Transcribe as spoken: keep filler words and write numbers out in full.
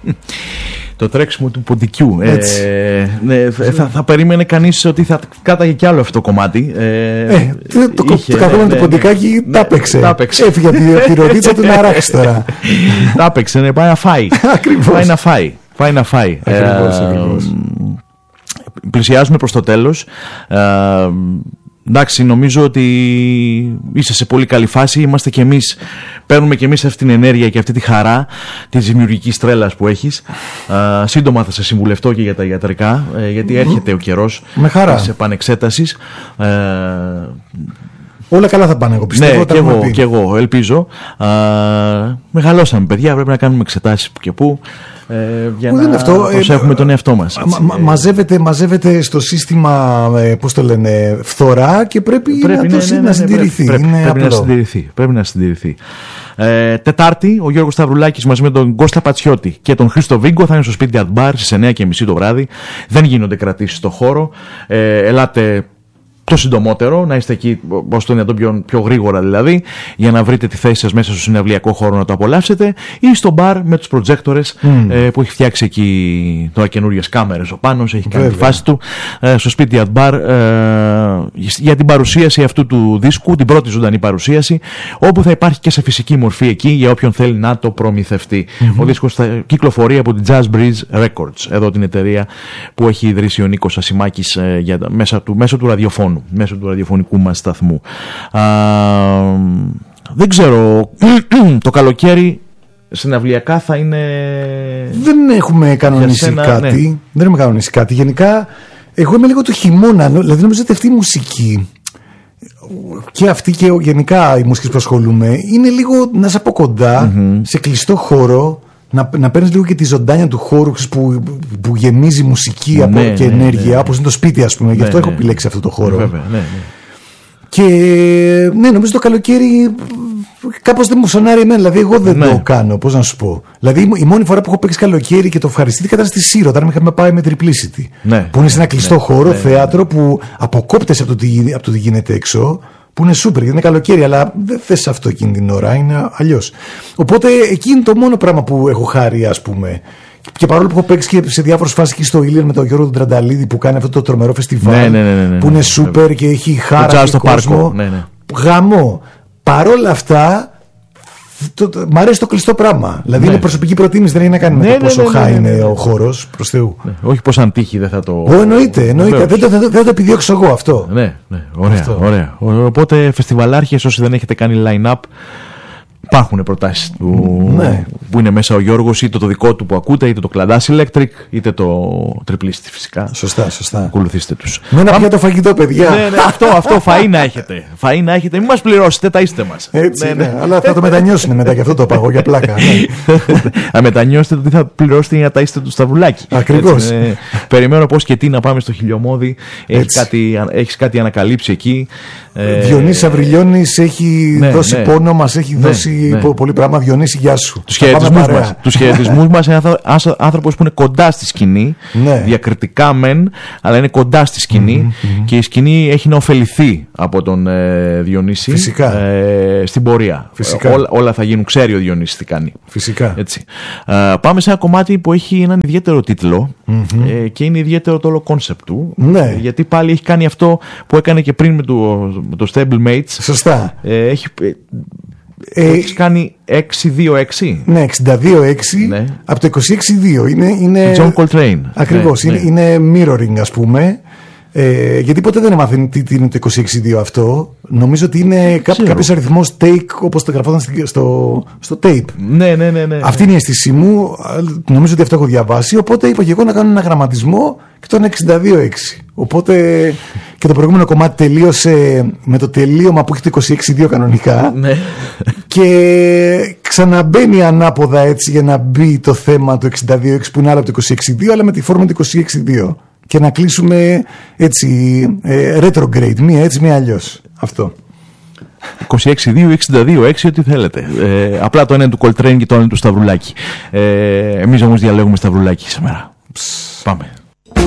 Το τρέξιμο του ποντικού. Ε, ναι, θα, θα περίμενε κανείς ότι θα κάταγε κι άλλο αυτό το κομμάτι. Ε, ε, το είχε, το καθόλου ναι, το ναι, ποντικάκι ναι, τα έπαιξε. Ναι, έφυγε από τη ροδίτσα του να αράξει τώρα. Τα έπαιξε, ναι, πάει να φάει. Πάει να φάει. Πάει να φάει. Ακριβώς, ε, ακριβώς. Πλησιάζουμε προς το τέλος. Ε, εντάξει, νομίζω ότι είσαι σε πολύ καλή φάση. Είμαστε κι εμείς, παίρνουμε κι εμείς αυτή την ενέργεια και αυτή τη χαρά της δημιουργικής τρέλας που έχεις. Ε, σύντομα θα σε συμβουλευτώ και για τα ιατρικά, ε, γιατί έρχεται ο καιρός της επανεξέτασης. Ε, Όλα καλά θα πάνε, εγώ πιστεύω. Ναι, και εγώ, και εγώ ελπίζω. Α, μεγαλώσαμε, παιδιά, πρέπει να κάνουμε εξετάσεις που και που, ε, για Που να αυτό, προσέχουμε ε, τον εαυτό μας. Μα, μα, μαζεύεται, μαζεύεται στο σύστημα, ε, πώς το λένε, φθορά και πρέπει, πρέπει να, ναι, ναι, ναι, ναι, να συντηρηθεί. Πρέπει, είναι πρέπει, να συντηρηθεί. πρέπει να συντηρηθεί. Ε, Τετάρτη, ο Γιώργος Σταυρουλάκης μαζί με τον Κώστα Πατσιώτη και τον Χρήστο Βίγκο θα είναι στο σπίτι Αντμπάρ στις εννιά και μισή το βράδυ. Δεν γίνονται κρατήσεις στο χώρο. Ε, ελάτε το συντομότερο, να είστε εκεί όσο το δυνατόν πιο, πιο γρήγορα δηλαδή, για να βρείτε τη θέση σας μέσα στο συναυλιακό χώρο να το απολαύσετε, ή στο μπαρ με τους προτζέκτορες mm. ε, που έχει φτιάξει εκεί τώρα καινούριες κάμερες ο Πάνος, έχει κάνει Βέβαια. τη φάση του ε, στο σπίτι Αντμπάρ ε, για την παρουσίαση αυτού του δίσκου, την πρώτη ζωντανή παρουσίαση, όπου θα υπάρχει και σε φυσική μορφή εκεί για όποιον θέλει να το προμηθευτεί. Mm-hmm. Ο δίσκος θα κυκλοφορεί από την Jazz Breeze Records, εδώ την εταιρεία που έχει ιδρύσει ο Νίκος Ασημάκης ε, για, μέσα, του, μέσα του ραδιοφώνου, μέσω του ραδιοφωνικού μας σταθμού. Α, δεν ξέρω, το καλοκαίρι συναυλιακά θα είναι... Δεν έχουμε κανονίσει σένα, κάτι. Ναι. Δεν έχουμε κανονίσει κάτι. Γενικά, εγώ είμαι λίγο το χειμώνα. Δηλαδή, νομίζω ότι αυτή η μουσική και αυτή και γενικά οι μουσικές που ασχολούμαι είναι λίγο να είσαι από κοντά, mm-hmm. σε κλειστό χώρο. Να, να παίρνεις λίγο και τη ζωντάνια του χώρου που, που γεμίζει μουσική ναι, από, και ναι, ενέργεια, ναι, ναι. όπως είναι το σπίτι, ας πούμε. Ναι, γι' αυτό ναι, έχω επιλέξει αυτό το χώρο. Βέβαια, ναι, ναι. Και ναι, νομίζω το καλοκαίρι κάπως δεν μου σονάρει εμένα. Δηλαδή, εγώ δεν ναι. το κάνω. Πώς να σου πω. Δηλαδή, η μόνη φορά που έχω παίξει καλοκαίρι και το ευχαριστήθηκα ήταν στη Σύρο, όταν είχαμε πάει με Triplicity. Ναι, που είναι σε ένα κλειστό ναι, χώρο, ναι, θέατρο ναι, ναι. που αποκόπτεσαι από το, τι, από το τι γίνεται έξω. Που είναι σούπερ, γιατί είναι καλοκαίρι, αλλά δεν θες αυτό εκείνη την ώρα, είναι αλλιώς. Οπότε εκεί είναι το μόνο πράγμα που έχω χάρη, ας πούμε. Και παρόλο που έχω παίξει και σε διάφορες φάσεις εκεί στο Ήλιον με τον Γιώργο τον Τρανταλίδη που κάνει αυτό το τρομερό φεστιβάλ, ναι, ναι, ναι, ναι, ναι, που είναι σούπερ ναι, και έχει χάρα και κόσμο. Ναι, ναι. Γαμό. Παρόλα αυτά, το, το, μ' αρέσει το κλειστό πράγμα. Δηλαδή ναι. είναι προσωπική προτίμηση, δεν έχει να κάνει με ναι, το πόσο ναι, ναι, χάι ναι, ναι, ναι, είναι ναι. ο χώρος, προς Θεού. Ναι. Όχι πως αν τύχει δεν θα το. Ω, εννοείται, εννοείται. Δεν, το, δεν, δεν το επιδιώξω εγώ αυτό. Ναι, ναι. Ωραία, αυτό. Ωραία. Οπότε, φεστιβαλάρχες, όσοι δεν έχετε κάνει line-up, υπάρχουν προτάσεις του ναι. που είναι μέσα ο Γιώργος, είτε το δικό του που ακούτε, είτε το Κλαντάς Electric, είτε το Triplicity φυσικά. Σωστά, σωστά. Ακολουθήστε τους. Με ένα πιάτο φαγητό, παιδιά. Ναι, ναι, αυτό, αυτό φαΐ να έχετε. Φαΐ να έχετε. Μην μας πληρώσετε, τα είστε μας. Έτσι, ναι, ναι. Αλλά θα το μετανιώσουν μετά και αυτό το παγώ για πλάκα. Θα μετανιώσετε το τι θα πληρώσετε για να τα είστε του Σταυρουλάκη. Ακριβώς. Ε, περιμένω πώς και τι να πάμε στο Χιλιομώδη. Έχεις κάτι, έχεις κάτι ανακαλύψει εκεί. Διονύσης Αβριλιώνης έχει ναι, δώσει ναι. πόνο, μας έχει ναι, δώσει ναι. πολύ πράγμα. Διονύση, γεια σου. Τους χαιρετισμούς μας. Τους χαιρετισμούς μας. Είναι άνθρωπος που είναι κοντά στη σκηνή, ναι. διακριτικά μεν, αλλά είναι κοντά στη σκηνή mm-hmm. και η σκηνή έχει να ωφεληθεί από τον ε, Διονύση Φυσικά. Ε, στην πορεία. Φυσικά. Όλα, όλα θα γίνουν, ξέρει ο Διονύσης τι κάνει. Φυσικά. Έτσι. Ε, πάμε σε ένα κομμάτι που έχει έναν ιδιαίτερο τίτλο mm-hmm. ε, και είναι ιδιαίτερο το όλο κόνσεπτ του. Ναι. Γιατί πάλι έχει κάνει αυτό που έκανε και πριν με το, με το Stablemates. Σωστά. Ε, έχει, ε, έχεις κάνει έξι δύο έξι. Ναι, εξήντα δύο έξι ναι. από το είκοσι έξι δύο. Είναι, είναι... John Coltrane. Ακριβώς. Ναι, είναι, ναι. είναι mirroring, ας πούμε. Ε, γιατί ποτέ δεν έμαθα τι, τι είναι το είκοσι έξι δύο αυτό. Νομίζω ότι είναι κάποιο κάποιος αριθμός take, όπως το γραφόταν στο, στο tape. Ναι, ναι, ναι, ναι. Αυτή είναι η αίσθησή μου. Νομίζω ότι αυτό έχω διαβάσει. Οπότε είπα και εγώ να κάνω ένα γραμματισμό και το είναι εξήντα δύο έξι. Οπότε και το προηγούμενο κομμάτι τελείωσε με το τελείωμα που έχει το είκοσι έξι δύο κανονικά. Ναι. Και ξαναμπαίνει ανάποδα έτσι για να μπει το θέμα του εξήντα δύο έξι που είναι άλλο από το είκοσι έξι δύο, αλλά με τη φόρμα του είκοσι έξι δύο. Και να κλείσουμε έτσι ε, retrograde, μία έτσι, μία αλλιώς. Αυτό. είκοσι έξι δύο, εξήντα δύο έξι, ό,τι θέλετε. Ε, απλά το ένα είναι του Coltrane και το άλλο είναι του Σταυρουλάκη. Ε, εμείς όμως διαλέγουμε Σταυρουλάκη σήμερα. Πάμε.